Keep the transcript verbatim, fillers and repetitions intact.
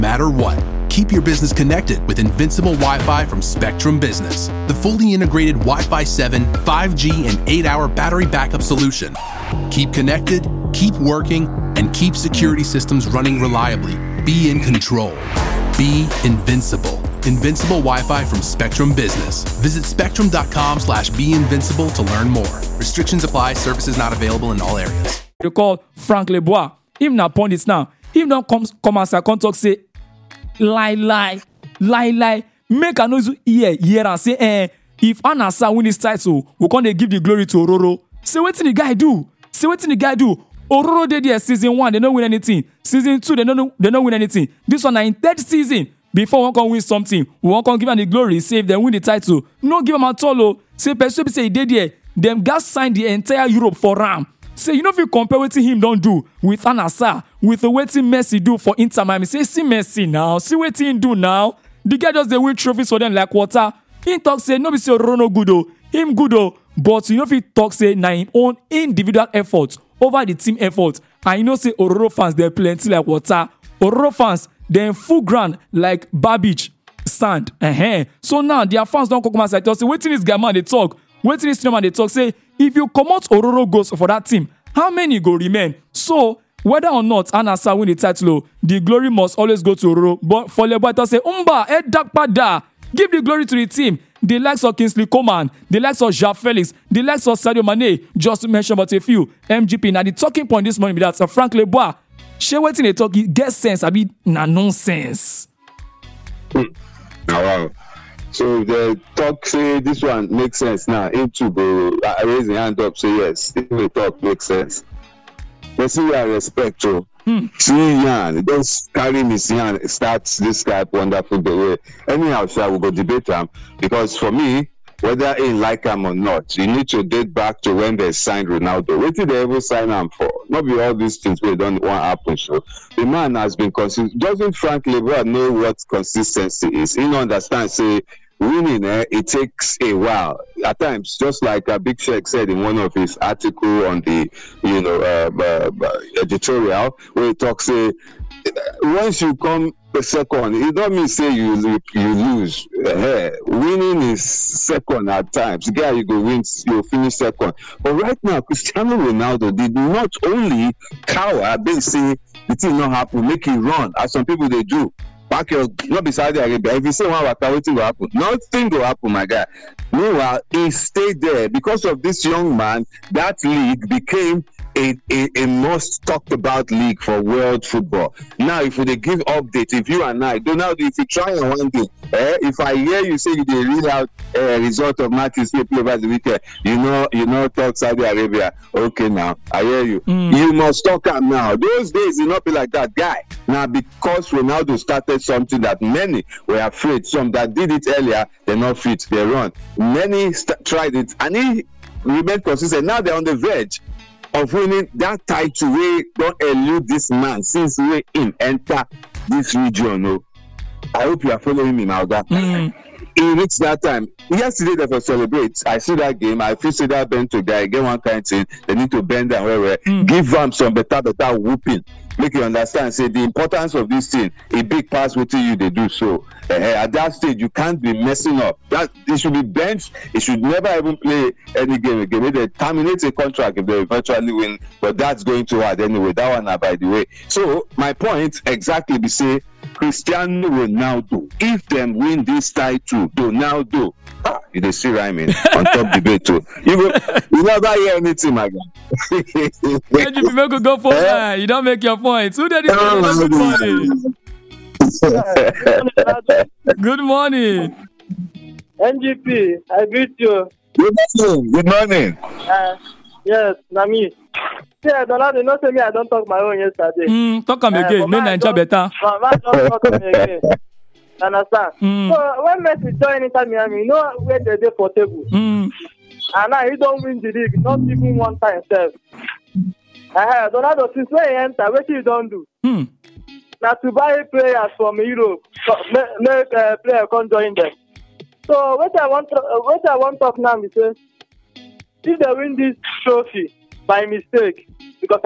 matter what. Keep your business connected with Invincible Wi-Fi from Spectrum Business, the fully integrated Wi-Fi seven, five G, and eight hour battery backup solution. Keep connected, keep working, and keep security systems running reliably. Be in control. Be invincible. Invincible Wi-Fi from Spectrum Business. Visit spectrum.com slash be invincible to learn more. Restrictions apply. Services not available in all areas. They call Frank Lebois. Him na pundits now. Him now comes come as I talk say lie lie lie lie. Make a noise here here and say eh if Anasa win this title, we can't give the glory to Ororo. Say what the guy do? Say what the guy do? Ororo did there season one, they don't win anything. Season two, they don't they don't win anything. This one in third season. Before one can win something, we won't give them the glory. Say if they win the title, no give them at all. Say person say he did there. Them guys signed the entire Europe for Ram. Say you know if you compare what him don't do with Anasa, with the what Messi do for Inter Miami. Say see Messi now, see what he do now. The guy just they win trophies for them like water. He talk say no be say Ororo no good oh, him good oh, but you know if he talk say na him own individual effort over the team effort. And you know say Ororo fans they plenty like water. Ororo fans they full ground like Babbage sand. Uh-huh. So now their fans don't come and say, say waiting this guy man they talk. Waiting this man they talk. Say if you come out Ororo goes for that team, how many go remain? So whether or not Anasa win the title, the glory must always go to Ororo. But for Lebois say, Umba, Ed Dakpada, give the glory to the team. The likes of Kingsley Coman, the likes of Joao Felix, the likes of Sadio Mane, just to mention but a few. M G P. Now the talking point this morning be that so Frank Lebois. She waiting they talk, get sense, I be na nonsense. Hmm. Oh, wow. So the talk say this one makes sense now. Into go I raise the hand up, say yes. If the talk makes sense. Let's see I respect you. Hmm. See Yan, just carry Miss Yan starts this type wonderful the way. Anyhow, shall we go debate them? Because for me, whether he like him or not, you need to date back to when they signed Ronaldo. What did they ever sign him for? Not be all these things we don't want to happen. So the man has been consistent. Doesn't Frank Lebois know what consistency is? He don't understand. Say winning, eh, it takes a while. At times, just like uh, Big Sheikh said in one of his article on the, you know, uh, uh, uh, editorial, where he talks, say, once you come second, it don't mean say you you lose. Uh, winning is second at times. Guy, you go win, you finish second. But right now, Cristiano Ronaldo did not only cower, they say the thing not happen, make it run, as some people they do. Back your not beside the Arabia. If you say one waka, waiting will happen. Nothing will happen, my guy. Meanwhile, he stayed there because of this young man. That league became a, a, a most talked about league for world football. Now, if they give update, if you and I, Donald, if you try on one day, eh, if I hear you say they read out a uh, result of matches they play over the weekend, you know, you know, talk Saudi Arabia. Okay, now I hear you. Mm. You must talk up now. Those days, it not be like that, guy. Now, because Ronaldo started something that many were afraid, some that did it earlier, they're not fit, they run. Many st- tried it, and he remained consistent. Now they're on the verge of winning that title. We don't elude this man since we him enter this region. No, I hope you are following me now. That mm. he reached that time. Yesterday they were celebrate. I see that game. I feel see that bend to guy get one kind of thing. They need to bend down where where mm. give them some better better whooping. Make you understand. Say the importance of this thing. A big pass with you they do so. Uh, at that stage you can't be messing up. That it should be benched. It should never even play any game again. Maybe they terminate a contract if they eventually win. But that's going to hard anyway. That one, by the way. So my point exactly be say Cristiano Ronaldo. If them win this title, Ronaldo. Ah, you they see rhyming on top debate too. You will, you never hear anything, my guy. When you people go for that, you don't make your point. Who did it? Good morning. Good morning. N G P, I greet you. Good morning. Good morning. Uh, yes, Nami. Yeah, Donald, you know, say me, I don't talk my own yesterday. Mm, talk them uh, again. No, Nigeria better. Man, don't talk to me again. Understand? Mm. So when Messi join Inter Miami, you know where they dey for table. Mm. And now he don't win the league, not even one time self. Uh, Donald, since when he enter, what you don't do? Mm. Now to buy players from Europe, so make, make uh, player come join them. So what I want, uh, what I want to talk now is say, if they win this trophy by mistake, because